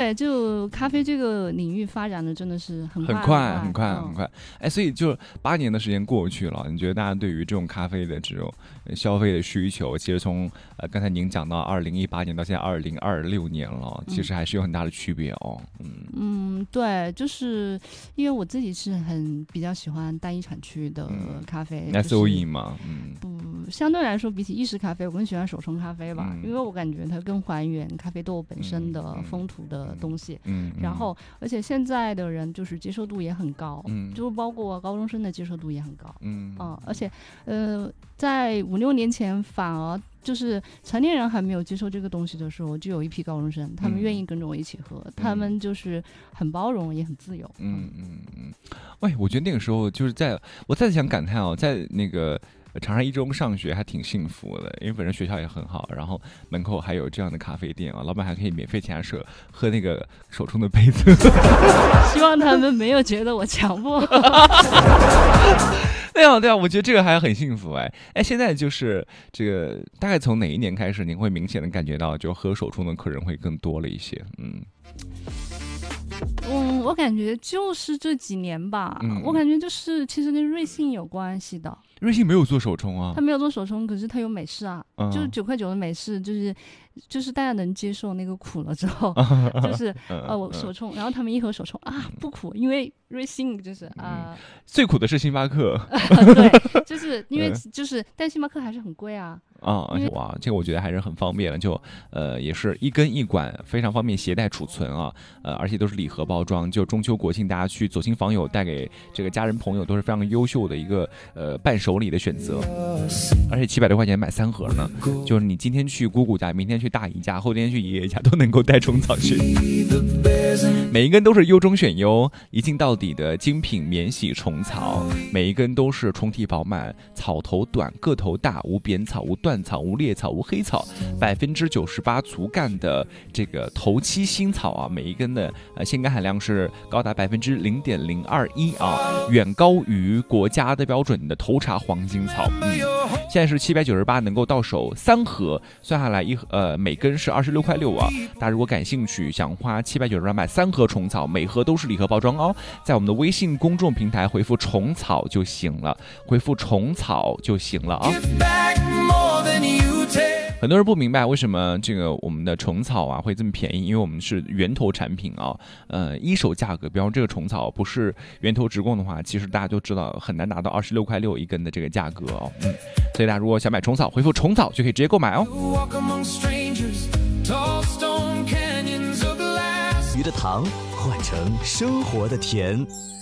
对，就咖啡这个领域发展的真的是很快。哎，所以就8年的时间过去了，你觉得大家对于这种咖啡的这种消费的需求，其实从刚才您讲到2018年到现在2026年了，其实还是有很大的区别哦。 对，就是因为我自己是比较喜欢单一产区的咖啡 ，SOE 嘛， 相对来说比起意式咖啡，我更喜欢手冲咖啡吧，因为我感觉它更还原咖啡豆本身的风土的东西。然后而且现在的人就是接受度也很高，就包括高中生的接受度也很高。而且在5-6年前反而就是成年人还没有接受这个东西的时候，就有一批高中生，他们愿意跟着我一起喝，他们就是很包容也很自由。 喂，我觉得那个时候就是我再想感叹在那个长沙一中上学还挺幸福的，因为本身学校也很好，然后门口还有这样的咖啡店老板还可以免费请他喝那个手冲的杯子。 希望他们没有觉得我强迫。 对啊，我觉得这个还很幸福哎，现在就是这个大概从哪一年开始，您会明显的感觉到就喝手冲的客人会更多了一些？ 我感觉就是这几年吧，我感觉就是其实跟瑞幸有关系的。 瑞幸没有做手冲啊？ 他没有做手冲，可是他有美式啊，就是9块9的美式，就是大家能接受那个苦了之后，就是我手冲，然后他们一喝手冲不苦，因为瑞幸就是最苦的是星巴克。 对，就是因为但星巴克还是很贵啊。 哇，这个我觉得还是很方便的，就也是一根一管，非常方便携带储存啊，而且都是礼盒包装，就中秋国庆大家去走亲访友带给这个家人朋友都是非常优秀的一个伴手礼的选择，而且700多块钱买3盒呢，就是你今天去姑姑家，明天去大姨家，后天去爷爷家都能够带虫草去，每一根都是优中选优，一镜到底的精品免洗虫草，每一根都是虫体饱满，草头短，个头大，无扁草，无断草，无裂草，无黑草，98%粗干的这个头七新草啊，每一根的纤苷含量是高达0.021%远高于国家的标准的头茶黄金草。现在是798能够到手3盒，算下来每根是26.6块啊。大家如果感兴趣，想花798买3盒虫草，每盒都是礼盒包装哦，在我们的微信公众平台回复虫草就行了，回复虫草就行了啊。很多人不明白为什么这个我们的虫草会这么便宜，因为我们是源头产品一手价格，比方这个虫草不是源头直供的话，其实大家都知道很难达到26.6块一根的这个价格所以大家如果想买虫草，回复虫草就可以直接购买哦。 鱼的糖换成生活的甜。